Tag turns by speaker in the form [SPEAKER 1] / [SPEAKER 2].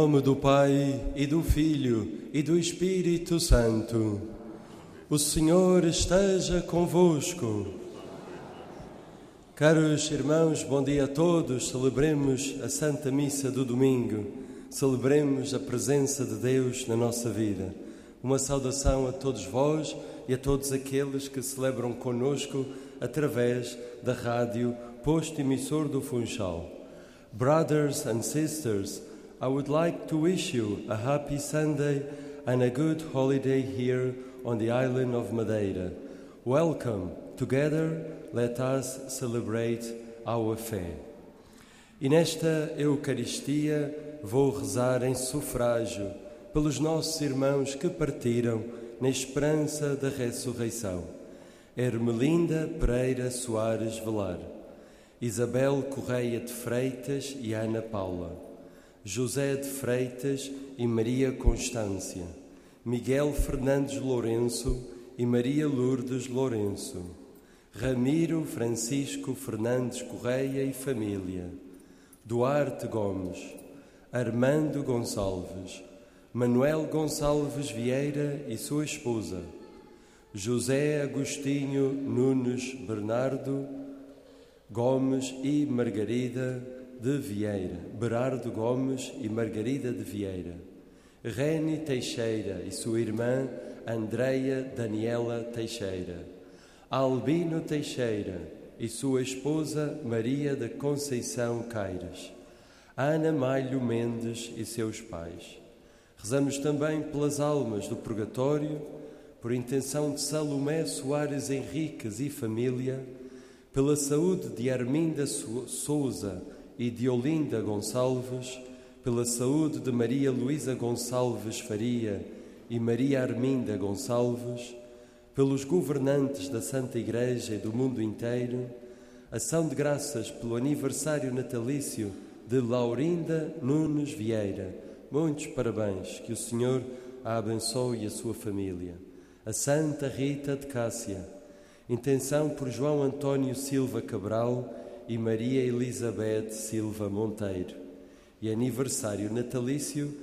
[SPEAKER 1] Em nome do Pai, e do Filho, e do Espírito Santo. O Senhor esteja convosco. Caros irmãos, bom dia a todos. Celebremos a Santa Missa do domingo. Celebremos a presença de Deus na nossa vida. Uma saudação a todos vós e a todos aqueles que celebram conosco através da rádio Posto Emissor do Funchal. Brothers and sisters, I would like to wish you a happy Sunday and a good holiday here on the island of Madeira. Welcome. Together, let us celebrate our fé. E nesta Eucaristia vou rezar em sufrágio pelos nossos irmãos que partiram na esperança da ressurreição. Hermelinda Pereira Soares Velar, Isabel Correia de Freitas e Ana Paula, José de Freitas e Maria Constância, Miguel Fernandes Lourenço e Maria Lourdes Lourenço, Ramiro Francisco Fernandes Correia e família, Duarte Gomes, Armando Gonçalves, Manuel Gonçalves Vieira e sua esposa, José Agostinho Nunes Bernardo Gomes e Margarida de Vieira, Berardo Gomes e Margarida de Vieira, Reni Teixeira e sua irmã Andreia Daniela Teixeira, Albino Teixeira e sua esposa Maria da Conceição Caires, Ana Malho Mendes e seus pais. Rezamos também pelas almas do purgatório, por intenção de Salomé Soares Henriques e família, pela saúde de Arminda Souza e de Olinda Gonçalves, pela saúde de Maria Luísa Gonçalves Faria e Maria Arminda Gonçalves, pelos governantes da Santa Igreja e do mundo inteiro, ação de graças pelo aniversário natalício de Laurinda Nunes Vieira. Muitos parabéns, que o Senhor a abençoe e a sua família. A Santa Rita de Cássia, intenção por João António Silva Cabral e Maria Elizabeth Silva Monteiro, e aniversário natalício